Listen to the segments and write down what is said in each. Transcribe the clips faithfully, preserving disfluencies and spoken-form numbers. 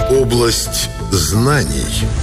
Область знаний.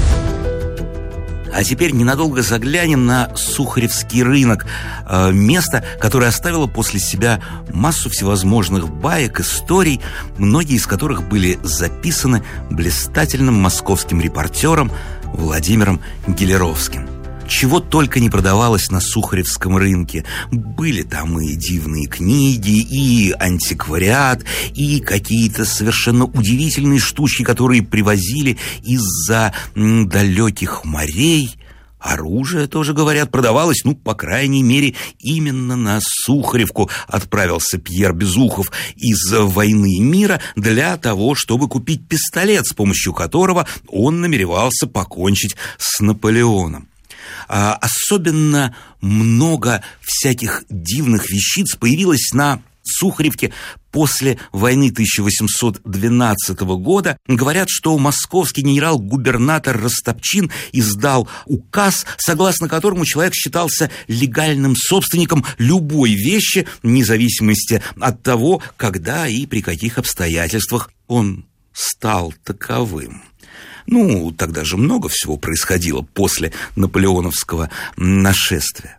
А теперь ненадолго заглянем на Сухаревский рынок. Место, которое оставило после себя массу всевозможных баек, историй, многие из которых были записаны блистательным московским репортером Владимиром Гелеровским. Чего только не продавалось на Сухаревском рынке. Были там и дивные книги, и антиквариат, и какие-то совершенно удивительные штучки, которые привозили из-за м, далеких морей. Оружие, тоже, говорят, продавалось, ну, по крайней мере, именно на Сухаревку отправился Пьер Безухов из «Войны и мира» для того, чтобы купить пистолет, с помощью которого он намеревался покончить с Наполеоном. А особенно много всяких дивных вещиц появилось на Сухаревке после войны тысяча восемьсот двенадцатого года. Говорят, что московский генерал-губернатор Растопчин издал указ, согласно которому человек считался легальным собственником любой вещи, вне зависимости от того, когда и при каких обстоятельствах он стал таковым. Ну, тогда же много всего происходило после наполеоновского нашествия.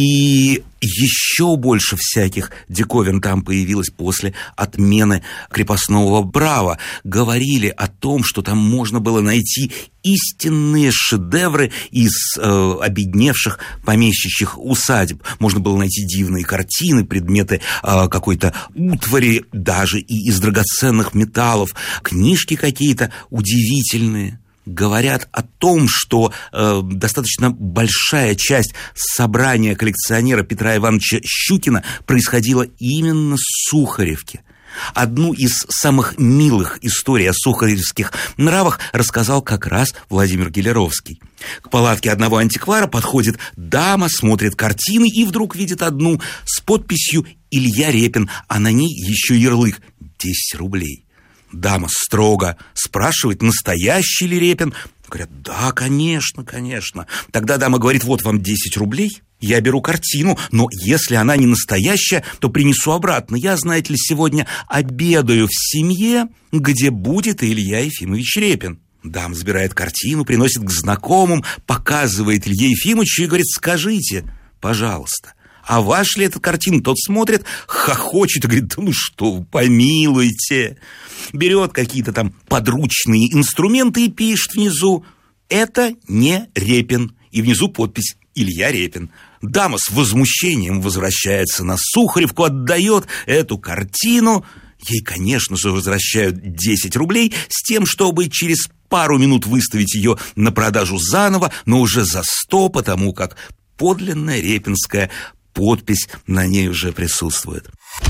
И еще больше всяких диковин там появилось после отмены крепостного права. Говорили о том, что там можно было найти истинные шедевры из э, обедневших помещичьих усадеб. Можно было найти дивные картины, предметы э, какой-то утвари, даже и из драгоценных металлов, книжки какие-то удивительные. Говорят о том, что э, достаточно большая часть собрания коллекционера Петра Ивановича Щукина происходила именно с Сухаревки. Одну из самых милых историй о сухаревских нравах рассказал как раз Владимир Гелеровский. К палатке одного антиквара подходит дама, смотрит картины и вдруг видит одну с подписью «Илья Репин», а на ней еще ярлык «десять рублей». Дама строго спрашивает, настоящий ли Репин. Говорят, да, конечно, конечно. Тогда дама говорит, вот вам десять рублей, я беру картину, но если она не настоящая, то принесу обратно. Я, знаете ли, сегодня обедаю в семье, где будет Илья Ефимович Репин. Дама забирает картину, приносит к знакомым, показывает Илье Ефимовичу и говорит, скажите, пожалуйста, а ваша ли эта картина? Тот смотрит, хохочет и говорит, да ну что вы, помилуйте. Берет какие-то там подручные инструменты и пишет внизу, это не Репин. И внизу подпись Илья Репин. Дама с возмущением возвращается на Сухаревку, отдает эту картину. Ей, конечно же, возвращают десять рублей с тем, чтобы через пару минут выставить ее на продажу заново, но уже за сто, потому как подлинная репинская подпись на ней уже присутствует.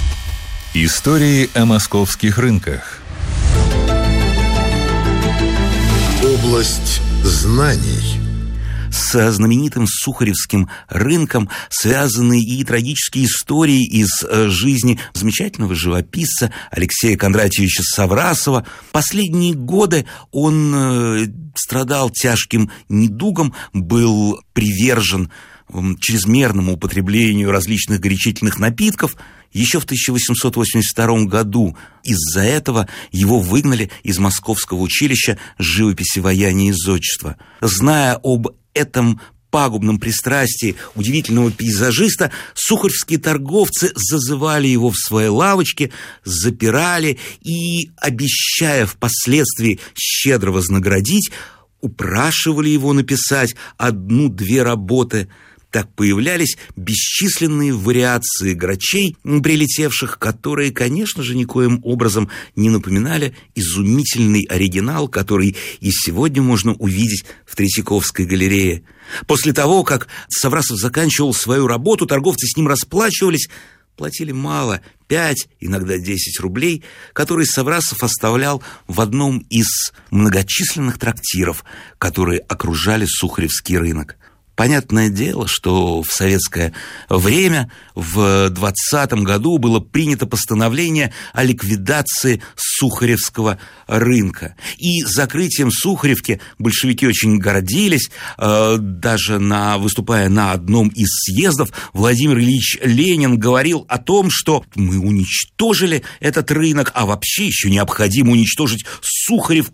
Истории о московских рынках. Область знаний. С знаменитым Сухаревским рынком связаны и трагические истории из жизни замечательного живописца Алексея Кондратьевича Саврасова. Последние годы он страдал тяжким недугом, был привержен чрезмерному употреблению различных горячительных напитков. Еще в тысяча восемьсот восемьдесят втором году из-за этого его выгнали из Московского училища живописи, ваяния и зодчества. Зная об этом пагубном пристрастии удивительного пейзажиста, сухаревские торговцы зазывали его в свои лавочки, запирали и, обещая впоследствии щедро вознаградить, упрашивали его написать одну-две работы. Так появлялись бесчисленные вариации грачей, прилетевших, которые, конечно же, никоим образом не напоминали изумительный оригинал, который и сегодня можно увидеть в Третьяковской галерее. После того, как Саврасов заканчивал свою работу, торговцы с ним расплачивались, платили мало, пять, иногда десять рублей, которые Саврасов оставлял в одном из многочисленных трактиров, которые окружали Сухаревский рынок. Понятное дело, что в советское время, в двадцатом году, было принято постановление о ликвидации Сухаревского рынка. И закрытием Сухаревки большевики очень гордились. Даже на, выступая на одном из съездов, Владимир Ильич Ленин говорил о том, что мы уничтожили этот рынок, а вообще еще необходимо уничтожить Сухаревку